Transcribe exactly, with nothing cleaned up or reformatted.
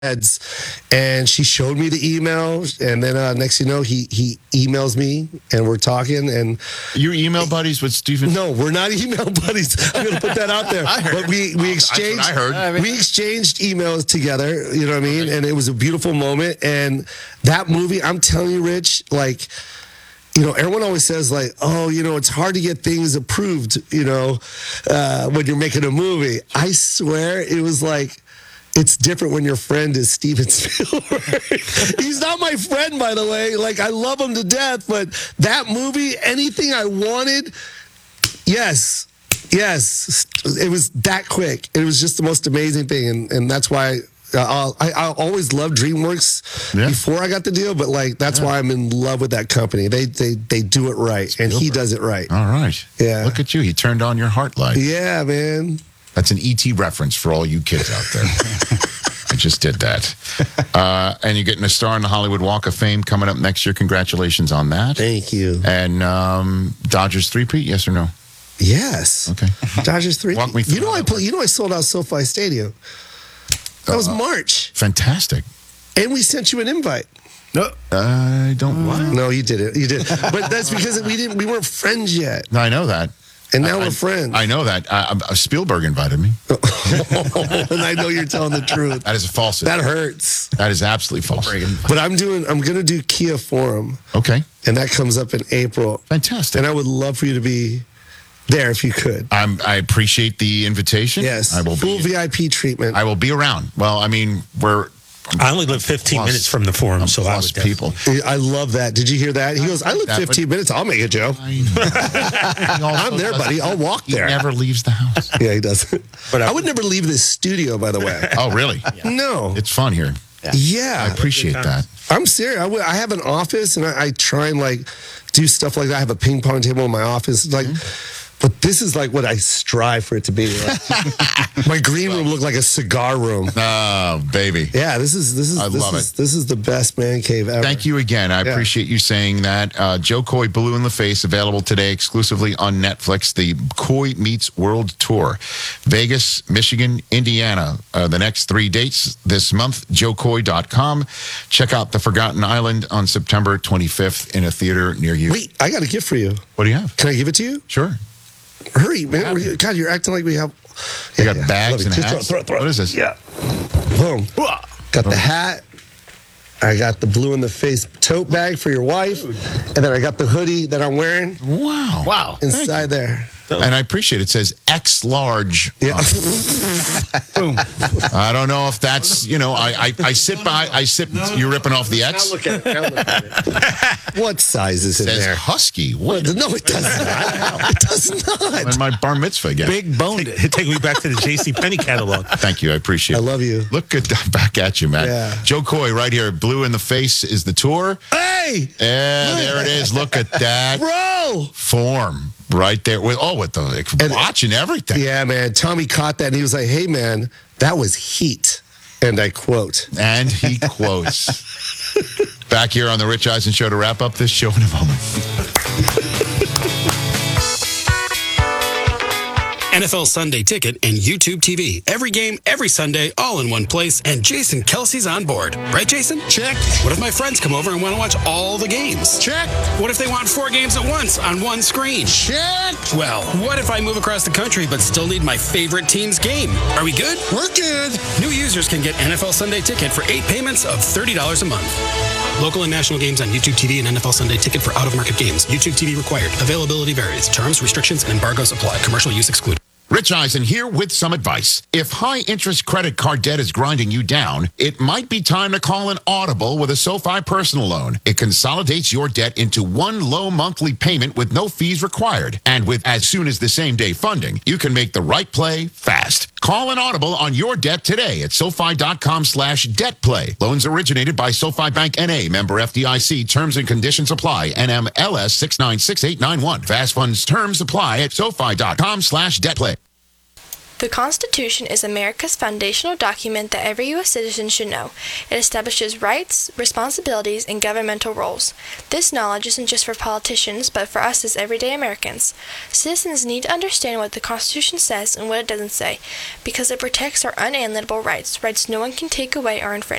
And she showed me the email, and then uh, next you know, he he emails me, and we're talking. And you email buddies with Stephen? No, we're not email buddies. I'm gonna put that out there. I heard. But we we exchanged. I heard. We exchanged emails together. You know what I mean? Okay. And it was a beautiful moment. And that movie, I'm telling you, Rich, like. You know, everyone always says, like, oh, you know, it's hard to get things approved, you know, uh, when you're making a movie. I swear it was like, it's different when your friend is Steven Spielberg. He's not my friend, by the way. Like, I love him to death, but that movie, anything I wanted, yes, yes. It was that quick. It was just the most amazing thing, and, and that's why... Uh, I, I always loved DreamWorks yeah. before I got the deal, but like that's yeah. why I'm in love with that company. They they they do it right, Spielberg. And he does it right. All right. Yeah. Look at you. He turned on your heart light. Yeah, man. That's an E T reference for all you kids out there. I just did that. Uh, and you're getting a star on the Hollywood Walk of Fame coming up next year. Congratulations on that. Thank you. And um, Dodgers three-peat, yes or no? Yes. Okay. Dodgers three-peat. Walk me through you know I play, You know I sold out SoFi Stadium. That was March. Fantastic. And we sent you an invite. No, I don't. What? No, you did it. You did. But that's because we didn't. We weren't friends yet. No, I know that. And now I, we're I, friends. I know that. I, I, Spielberg invited me. And I know you're telling the truth. That is a falsehood. That hurts. That is absolutely false. But I'm doing. I'm going to do Kia Forum. Okay. And that comes up in April. Fantastic. And I would love for you to be there if you could. I'm, I appreciate the invitation. Yes. I will Full be, V I P treatment. I will be around. Well, I mean, we're... I only live fifteen plus, minutes from the forum, I'm so I would people. I love that. Did you hear that? He goes, I live fifteen minutes. I'll make it, Joe. I'm there, buddy. I'll walk there. He never leaves the house. Yeah, he doesn't. But I, I would never leave this studio, by the way. Oh, really? Yeah. No. It's fun here. Yeah. yeah. I appreciate that. I'm serious. I, w- I have an office, and I, I try and, like, do stuff like that. I have a ping pong table in my office. Like... Mm-hmm. But this is like what I strive for it to be. Like, my green room looked like a cigar room. Oh, baby. Yeah, this is this is I this love is it. This is the best man cave ever. Thank you again. I yeah. appreciate you saying that. Uh, Joe Coy, Blue in the Face, available today exclusively on Netflix. The Coy Meets World Tour, Vegas, Michigan, Indiana. Uh, the next three dates this month. joe coy dot com. Check out The Forgotten Island on September twenty-fifth in a theater near you. Wait, I got a gift for you. What do you have? Can I give it to you? Sure. Hurry, man. You, God, you're acting like we have... You yeah, got yeah. bags and hats? Throw, throw, throw. What is this? Yeah. Boom. Got the hat. I got the Blue in the Face tote bag for your wife. And then I got the hoodie that I'm wearing. Wow. Wow. Inside there. And I appreciate it. It says X large. Yeah. Boom. I don't know if that's, you know, I I, I sit by, I sit, no, you're ripping off the X? Now look at it. Now look at it. What size is it in says there? Husky. What? No, it does not. It does not. And my bar mitzvah again. Big boned. Take me back to the J C Penney catalog. Thank you. I appreciate it. I love you. Look good back at you, man. Yeah. Joe Coy right here. Blue in the Face is the tour. Hey! Yeah, there it is. Look at that. Bro! Form. Right there with oh with the like, and, watch and everything. Yeah, man. Tommy caught that and he was like, "Hey, man, that was heat." And I quote. And he quotes. Back here on the Rich Eisen Show to wrap up this show in a moment. N F L Sunday Ticket and YouTube T V. Every game, every Sunday, all in one place. And Jason Kelsey's on board. Right, Jason? Check. What if my friends come over and want to watch all the games? Check. What if they want four games at once on one screen? Check. Well, what if I move across the country but still need my favorite team's game? Are we good? We're good. New users can get N F L Sunday Ticket for eight payments of thirty dollars a month. Local and national games on YouTube T V and N F L Sunday Ticket for out-of-market games. YouTube T V required. Availability varies. Terms, restrictions, and embargoes apply. Commercial use excluded. Rich Eisen here with some advice. If high-interest credit card debt is grinding you down, it might be time to call an Audible with a SoFi personal loan. It consolidates your debt into one low monthly payment with no fees required. And with as soon as the same-day funding, you can make the right play fast. Call an Audible on your debt today at SoFi.com slash debt play. Loans originated by SoFi Bank N A, member F D I C. Terms and conditions apply. N M L S six nine six eight nine one. Fast funds terms apply at SoFi.com slash debt play. The Constitution is America's foundational document that every U S citizen should know. It establishes rights, responsibilities, and governmental roles. This knowledge isn't just for politicians, but for us as everyday Americans. Citizens need to understand what the Constitution says and what it doesn't say, because it protects our unalienable rights, rights no one can take away or infringe.